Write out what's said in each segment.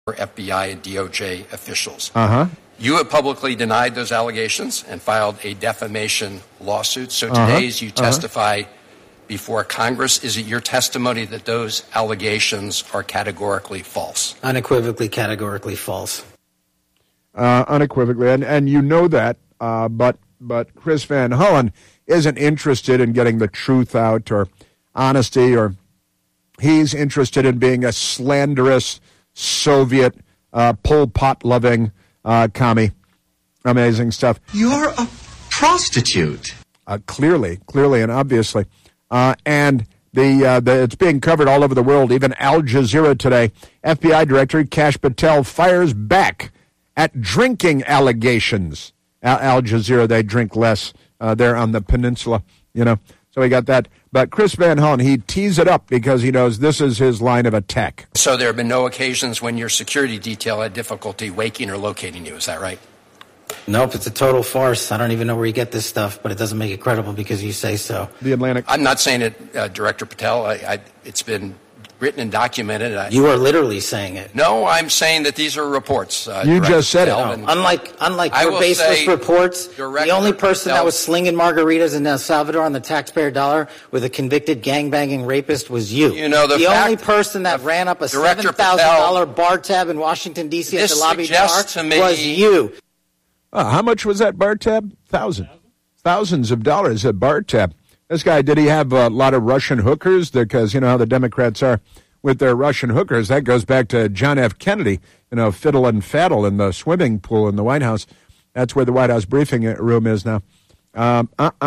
FBI and DOJ officials. Uh-huh. You have publicly denied those allegations and filed a defamation lawsuit. So today, as you testify before Congress, is it your testimony that those allegations are categorically false? Unequivocally, categorically false. Unequivocally, and you know that, but Chris Van Hollen isn't interested in getting the truth out or honesty, or he's interested in being a slanderous Soviet, Pol Pot-loving commie. Amazing stuff. You're a prostitute. Clearly and obviously. And it's being covered all over the world, even Al Jazeera today. FBI Director Kash Patel fires back at drinking allegations. Al Jazeera, they drink less there on the peninsula, So we got that. But Chris Van Hollen, he tees it up because he knows this is his line of attack. So there have been no occasions when your security detail had difficulty waking or locating you. Is that right? Nope, it's a total farce. I don't even know where you get this stuff, but it doesn't make it credible because you say so. The Atlantic. I'm not saying it, Director Patel. It's been written and documented. You are literally saying it. No, I'm saying that these are reports. You just said it. No. Unlike your baseless reports, the only person that was slinging margaritas in El Salvador on the taxpayer dollar with a convicted gangbanging rapist was you. The only person that ran up a $7,000 bar tab in Washington, D.C. at the lobby bar was you. How much was that bar tab? Thousands of dollars at bar tab. This guy, did he have a lot of Russian hookers? Because you know how the Democrats are with their Russian hookers. That goes back to John F. Kennedy, fiddle and faddle in the swimming pool in the White House. That's where the White House briefing room is now. And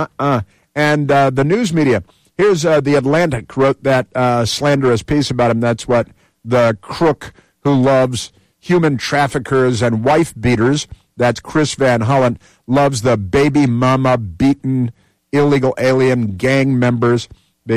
the news media. Here's The Atlantic wrote that slanderous piece about him. That's what the crook who loves human traffickers and wife beaters, that's Chris Van Hollen, loves the baby mama beaten illegal alien gang members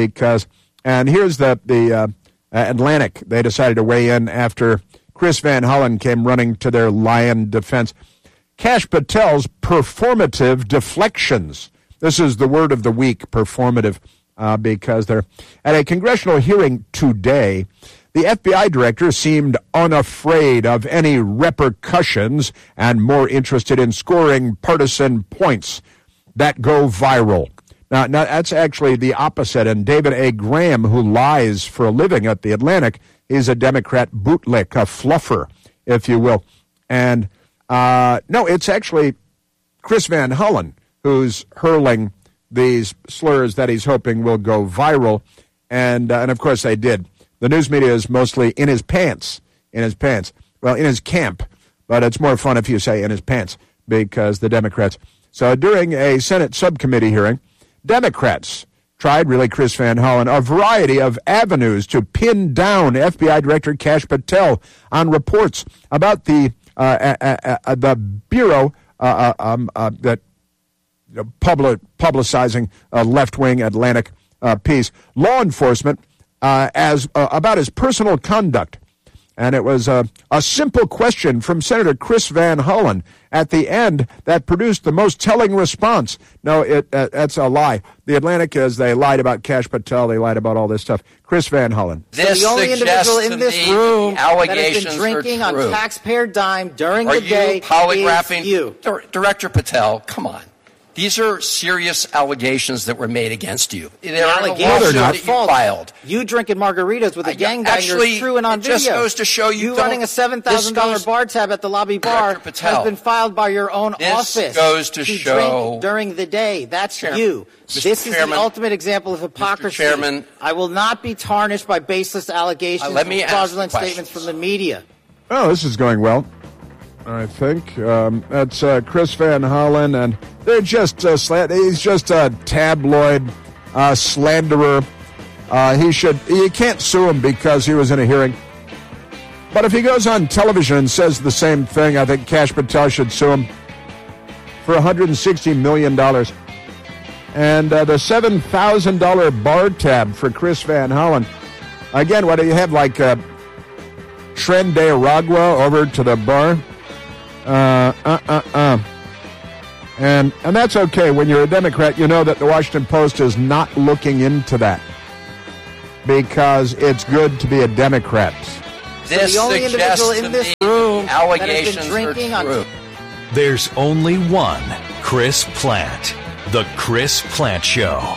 and here's the Atlantic. They decided to weigh in after Chris Van Hollen came running to their lion defense. Kash Patel's performative deflections. This is the word of the week, performative, because they're at a congressional hearing today. The FBI director seemed unafraid of any repercussions and more interested in scoring partisan points that go viral. Now, that's actually the opposite. And David A. Graham, who lies for a living at The Atlantic, is a Democrat bootlick, a fluffer, if you will. And no, it's actually Chris Van Hollen who's hurling these slurs that he's hoping will go viral. And of course they did. The news media is mostly in his pants. Well, in his camp. But it's more fun if you say in his pants, because the Democrats. So during a Senate subcommittee hearing, Democrats tried, really, Chris Van Hollen, a variety of avenues to pin down FBI Director Kash Patel on reports about the Bureau that publicizing a left-wing Atlantic piece. Law enforcement about his personal conduct. And it was a simple question from Senator Chris Van Hollen at the end that produced the most telling response. No, that's a lie. The Atlantic is they lied about Kash Patel. They lied about all this stuff. Chris Van Hollen. This the only individual in this room that has been drinking on taxpayer dime during the day polygraphing is you. Director Patel, come on. These are serious allegations that were made against you. They're allegations that you filed. You drinking margaritas with a gangbanger is true and on video. It just goes to show you running a $7,000 bar tab at the lobby bar has been filed by your own office. This goes to show drink during the day. That's you. This is the ultimate example of hypocrisy. Mr. Chairman, I will not be tarnished by baseless allegations and fraudulent statements from the media. Oh, this is going well. I think that's Chris Van Hollen, and they're just he's just a tabloid slanderer. You can't sue him because he was in a hearing. But if he goes on television and says the same thing, I think Kash Patel should sue him for $160 million. And the $7,000 bar tab for Chris Van Hollen. Again, what do you have, like Tren de Aragua over to the bar? And that's okay. When you're a Democrat, you know that the Washington Post is not looking into that because it's good to be a Democrat. This so the only individual in this room allegations that has been drinking are true. There's only one Chris Plante. The Chris Plante Show.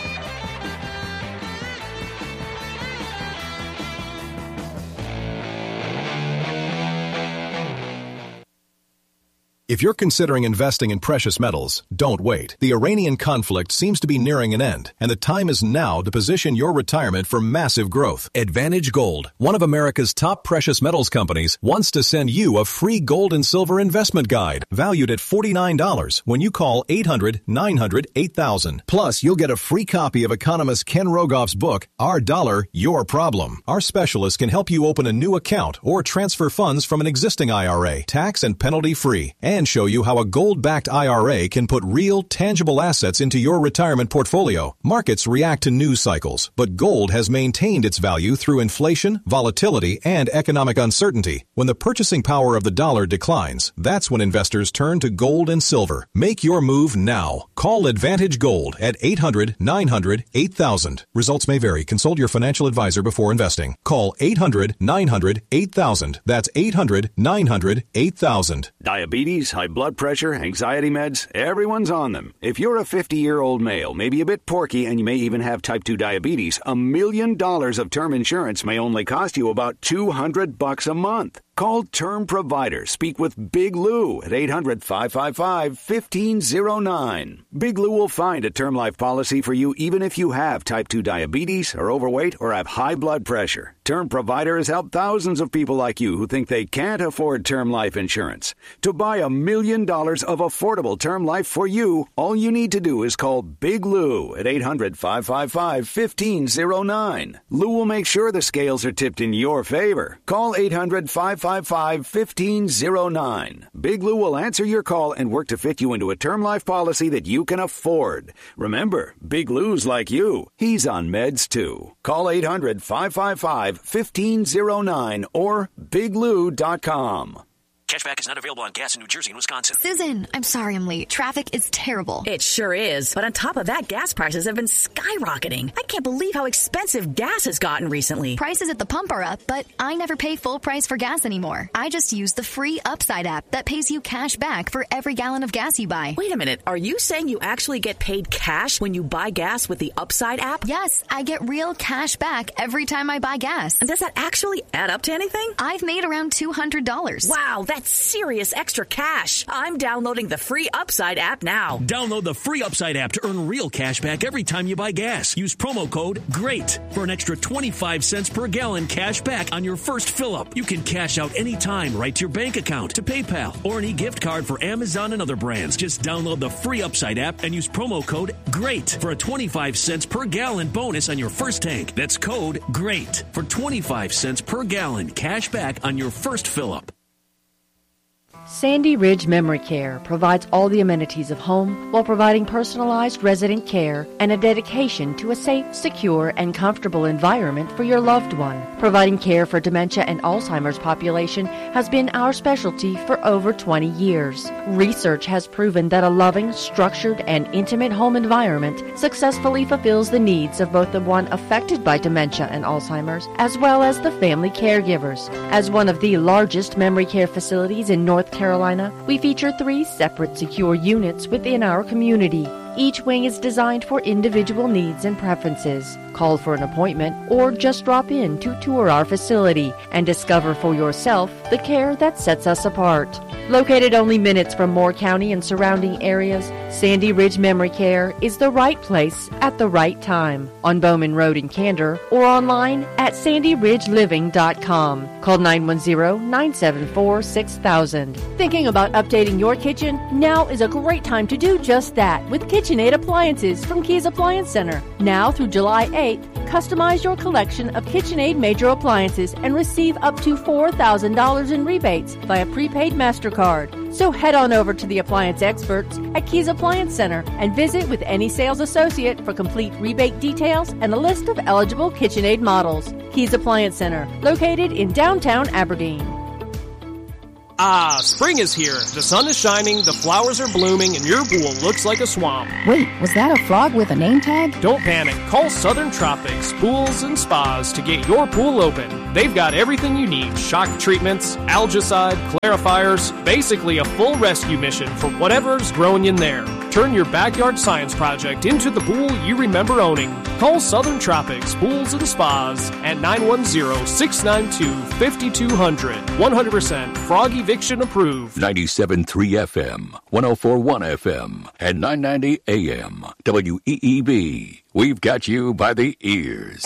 If you're considering investing in precious metals, don't wait. The Iranian conflict seems to be nearing an end, and the time is now to position your retirement for massive growth. Advantage Gold, one of America's top precious metals companies, wants to send you a free gold and silver investment guide valued at $49 when you call 800-900-8000. Plus, you'll get a free copy of economist Ken Rogoff's book, Our Dollar, Your Problem. Our specialists can help you open a new account or transfer funds from an existing IRA, tax and penalty free, and show you how a gold-backed IRA can put real, tangible assets into your retirement portfolio. Markets react to news cycles, but gold has maintained its value through inflation, volatility, and economic uncertainty. When the purchasing power of the dollar declines, that's when investors turn to gold and silver. Make your move now. Call Advantage Gold at 800-900-8000. Results may vary. Consult your financial advisor before investing. Call 800-900-8000. That's 800-900-8000. Diabetes, high blood pressure, anxiety meds, everyone's on them. If you're a 50-year-old male, maybe a bit porky, and you may even have type 2 diabetes, $1 million of term insurance may only cost you about $200 a month. Call Term Provider. Speak with Big Lou at 800-555-1509. Big Lou will find a term life policy for you even if you have type 2 diabetes, are overweight, or have high blood pressure. Term Provider has helped thousands of people like you who think they can't afford term life insurance. To buy $1 million of affordable term life for you, all you need to do is call Big Lou at 800-555-1509. Lou will make sure the scales are tipped in your favor. Call 800-555-1509. Big Lou will answer your call and work to fit you into a term life policy that you can afford. Remember, Big Lou's like you. He's on meds too. Call 800-555-1509 or biglou.com. Cashback is not available on gas in New Jersey and Wisconsin. Susan, I'm sorry I'm late. Traffic is terrible. It sure is. But on top of that, gas prices have been skyrocketing. I can't believe how expensive gas has gotten recently. Prices at the pump are up, but I never pay full price for gas anymore. I just use the free Upside app that pays you cash back for every gallon of gas you buy. Wait a minute. Are you saying you actually get paid cash when you buy gas with the Upside app? Yes, I get real cash back every time I buy gas. And does that actually add up to anything? I've made around $200. Wow, that's serious extra cash. I'm downloading the free Upside app now. Download the free Upside app to earn real cash back every time you buy gas. Use promo code GREAT for an extra 25 cents per gallon cash back on your first fill-up. You can cash out anytime right to your bank account, to PayPal, or an e-gift card for Amazon and other brands. Just download the free Upside app and use promo code GREAT for a 25 cents per gallon bonus on your first tank. That's code GREAT for 25 cents per gallon cash back on your first fill-up. Sandy Ridge Memory Care provides all the amenities of home while providing personalized resident care and a dedication to a safe, secure, and comfortable environment for your loved one. Providing care for dementia and Alzheimer's population has been our specialty for over 20 years. Research has proven that a loving, structured, and intimate home environment successfully fulfills the needs of both the one affected by dementia and Alzheimer's as well as the family caregivers. As one of the largest memory care facilities in North Carolina, we feature 3 separate secure units within our community. Each wing is designed for individual needs and preferences. Call for an appointment or just drop in to tour our facility and discover for yourself the care that sets us apart. Located only minutes from Moore County and surrounding areas, Sandy Ridge Memory Care is the right place at the right time. On Bowman Road in Candor or online at sandyridgeliving.com. Call 910-974-6000. Thinking about updating your kitchen? Now is a great time to do just that with KitchenAid appliances from Keys Appliance Center. Now through July 8th, customize your collection of KitchenAid major appliances and receive up to $4,000 in rebates via prepaid MasterCard. So head on over to the appliance experts at Keys Appliance Center and visit with any sales associate for complete rebate details and a list of eligible KitchenAid models. Keys Appliance Center, located in downtown Aberdeen. Ah, spring is here. The sun is shining, the flowers are blooming, and your pool looks like a swamp. Wait, was that a frog with a name tag? Don't panic. Call Southern Tropics Pools and Spas to get your pool open. They've got everything you need. Shock treatments, algicide, clarifiers, basically a full rescue mission for whatever's growing in there. Turn your backyard science project into the pool you remember owning. Call Southern Tropics Pools and Spas at 910-692-5200. 100% frog eviction approved. 97.3 FM, 104.1 FM, and 990 AM. WEEB. We've got you by the ears.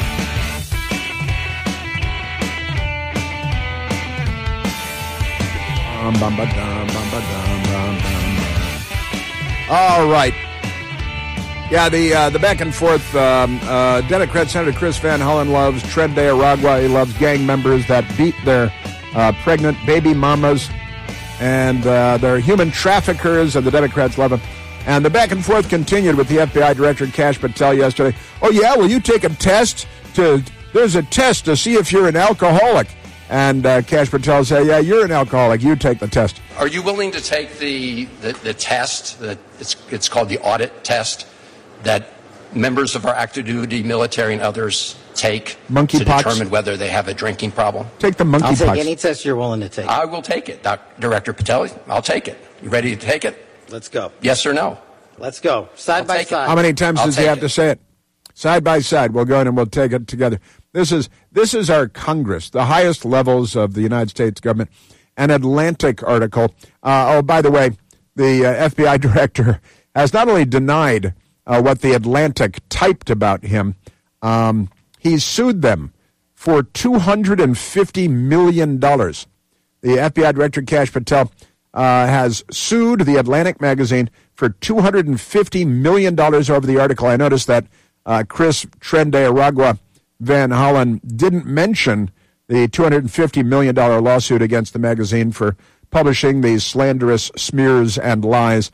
All right. Yeah, the back and forth. Democrat Senator Chris Van Hollen loves Trent de Aragua. He loves gang members that beat their pregnant baby mamas, and they're human traffickers, and the Democrats love them. And the back and forth continued with the FBI Director Kash Patel yesterday. Oh, yeah, will you take a test? There's a test to see if you're an alcoholic. And Kash Patel said, yeah, you're an alcoholic. You take the test. Are you willing to take the test? It's called the audit test that members of our active duty military and others take to determine whether they have a drinking problem? Take the monkeypox. I'll take any test you're willing to take. I will take it, Director Patel. I'll take it. You ready to take it? Let's go. Yes or no? Let's go. Side by side. How many times does he have to say it? Side by side. We'll go in and we'll take it together. This is our Congress, the highest levels of the United States government. An Atlantic article. By the way, the FBI director has not only denied what the Atlantic typed about him, he's sued them for $250 million. The FBI director, Kash Patel, has sued the Atlantic magazine for $250 million over the article. I noticed that Chris Trent de Aragua Van Hollen didn't mention the $250 million lawsuit against the magazine for publishing these slanderous smears and lies.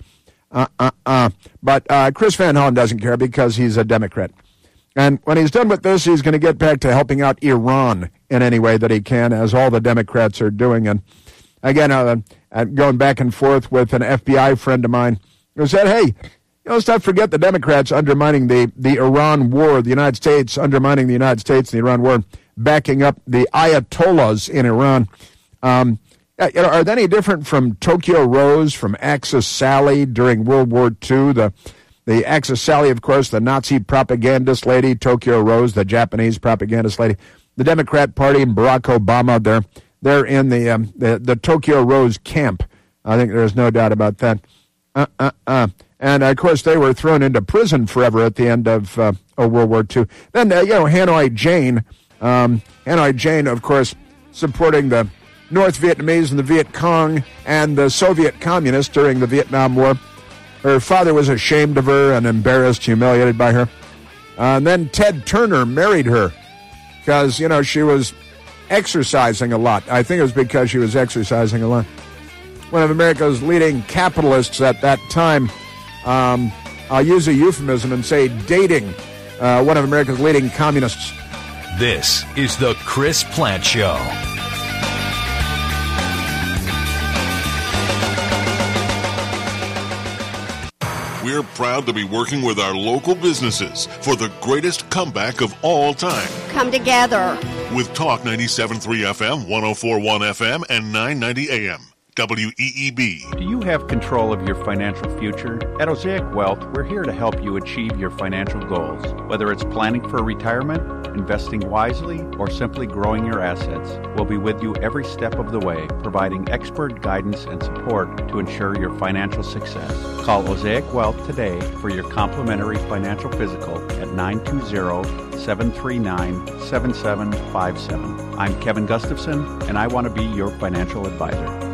But Chris Van Hollen doesn't care because he's a Democrat. And when he's done with this, he's going to get back to helping out Iran in any way that he can, as all the Democrats are doing. And again, going back and forth with an FBI friend of mine who said, hey, let's not forget the Democrats undermining the Iran war, the United States undermining the United States, the Iran war, backing up the Ayatollahs in Iran. Are they any different from Tokyo Rose, from Axis Sally during World War II? The Axis Sally, of course, the Nazi propagandist lady, Tokyo Rose, the Japanese propagandist lady. The Democrat Party and Barack Obama, they're in the Tokyo Rose camp. I think there's no doubt about that. And, of course, they were thrown into prison forever at the end of World War II. Then, Hanoi Jane, of course, supporting the North Vietnamese and the Viet Cong and the Soviet communists during the Vietnam War. Her father was ashamed of her and embarrassed, humiliated by her. And then Ted Turner married her because, she was exercising a lot. I think it was because she was exercising a lot. One of America's leading capitalists at that time, I'll use a euphemism and say dating one of America's leading communists. This is the Chris Plant Show. We're proud to be working with our local businesses for the greatest comeback of all time. Come together. With Talk 97.3 FM, 104.1 FM, and 990 AM. WEEB. Do you have control of your financial future? At Osaic Wealth, we're here to help you achieve your financial goals. Whether it's planning for retirement, investing wisely, or simply growing your assets, we'll be with you every step of the way, providing expert guidance and support to ensure your financial success. Call Osaic Wealth today for your complimentary financial physical at 920-739-7757. I'm Kevin Gustafson, and I want to be your financial advisor.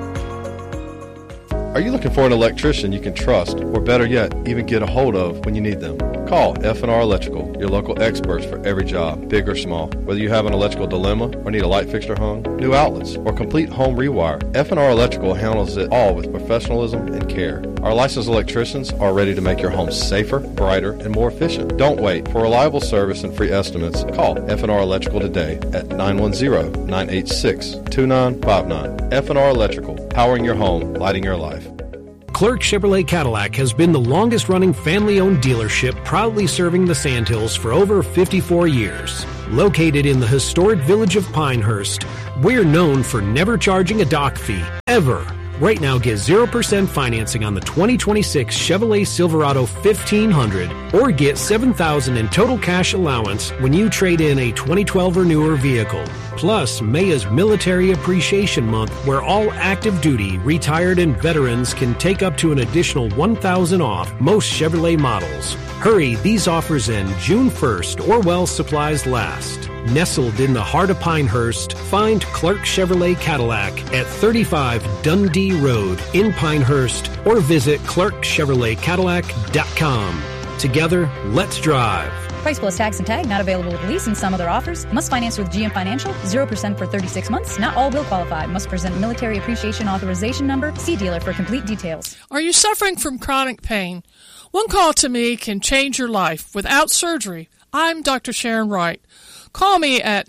Are you looking for an electrician you can trust, or better yet, even get a hold of when you need them? Call F&R Electrical, your local experts for every job, big or small. Whether you have an electrical dilemma or need a light fixture hung, new outlets, or complete home rewire, F&R Electrical handles it all with professionalism and care. Our licensed electricians are ready to make your home safer, brighter, and more efficient. Don't wait. For reliable service and free estimates, call F&R Electrical today at 910-986-2959. F&R Electrical, powering your home, lighting your life. Clark Chevrolet Cadillac has been the longest-running family-owned dealership, proudly serving the Sandhills for over 54 years. Located in the historic village of Pinehurst, we're known for never charging a dock fee, ever. Right now, get 0% financing on the 2026 Chevrolet Silverado 1500 or get $7,000 in total cash allowance when you trade in a 2012 or newer vehicle. Plus, May is Military Appreciation Month, where all active duty, retired, and veterans can take up to an additional $1,000 off most Chevrolet models. Hurry, these offers end June 1st or while supplies last. Nestled in the heart of Pinehurst, find Clark Chevrolet Cadillac at 35 Dundee Road in Pinehurst or visit clarkchevroletcadillac.com. Together, let's drive. Price plus tax and tag not available with lease and some other offers. Must finance with GM Financial. 0% for 36 months. Not all will qualify. Must present Military Appreciation Authorization number. See dealer for complete details. Are you suffering from chronic pain? One call to me can change your life without surgery. I'm Dr. Sharon Wright. Call me at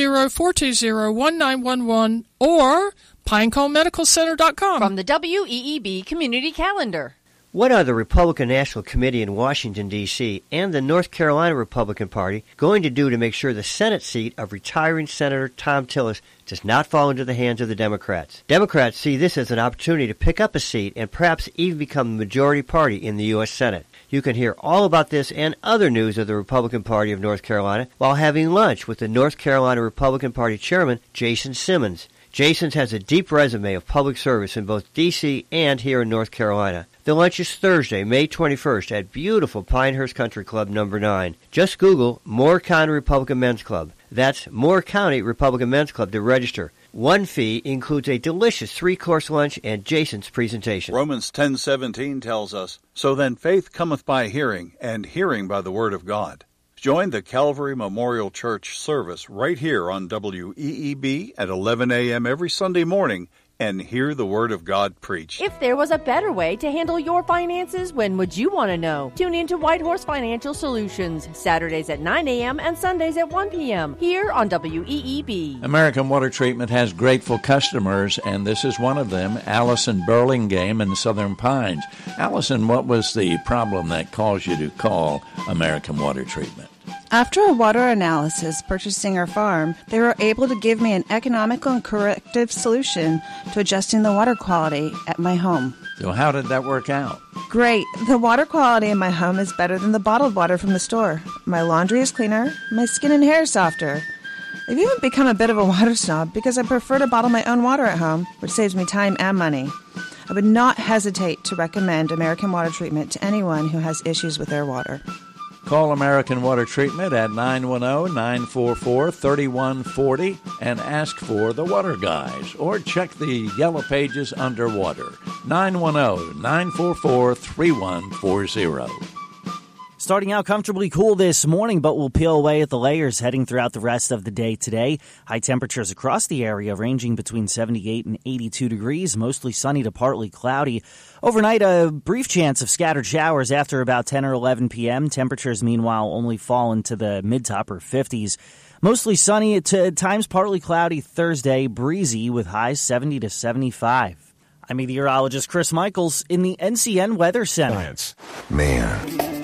910-420-1911 or PineConeMedicalCenter.com. From the WEEB Community Calendar. What are the Republican National Committee in Washington, D.C. and the North Carolina Republican Party going to do to make sure the Senate seat of retiring Senator Thom Tillis does not fall into the hands of the Democrats? Democrats see this as an opportunity to pick up a seat and perhaps even become the majority party in the U.S. Senate. You can hear all about this and other news of the Republican Party of North Carolina while having lunch with the North Carolina Republican Party Chairman, Jason Simmons. Jason has a deep resume of public service in both D.C. and here in North Carolina. The lunch is Thursday, May 21st at beautiful Pinehurst Country Club No. 9. Just Google Moore County Republican Men's Club. That's Moore County Republican Men's Club to register. One fee includes a delicious 3-course lunch and Jason's presentation. Romans 10:17 tells us, "So then faith cometh by hearing, and hearing by the word of God." Join the Calvary Memorial Church service right here on WEEB at 11 a.m. every Sunday morning and hear the Word of God preached. If there was a better way to handle your finances, when would you want to know? Tune in to White Horse Financial Solutions, Saturdays at 9 a.m. and Sundays at 1 p.m. here on WEEB. American Water Treatment has grateful customers, and this is one of them, Allison Burlingame in Southern Pines. Allison, what was the problem that caused you to call American Water Treatment? After a water analysis purchasing our farm, they were able to give me an economical and corrective solution to adjusting the water quality at my home. So how did that work out? Great. The water quality in my home is better than the bottled water from the store. My laundry is cleaner, my skin and hair is softer. I've even become a bit of a water snob because I prefer to bottle my own water at home, which saves me time and money. I would not hesitate to recommend American Water Treatment to anyone who has issues with their water. Call American Water Treatment at 910-944-3140 and ask for the Water Guys, or check the Yellow Pages underwater. 910-944-3140. Starting out comfortably cool this morning, but we'll peel away at the layers heading throughout the rest of the day today. High temperatures across the area ranging between 78 and 82 degrees, mostly sunny to partly cloudy. Overnight, a brief chance of scattered showers after about 10 or 11 p.m. Temperatures, meanwhile, only fall into the mid to upper 50s. Mostly sunny, at times partly cloudy Thursday, breezy with highs 70 to 75. I'm meteorologist Chris Michaels in the NCN Weather Center. Man.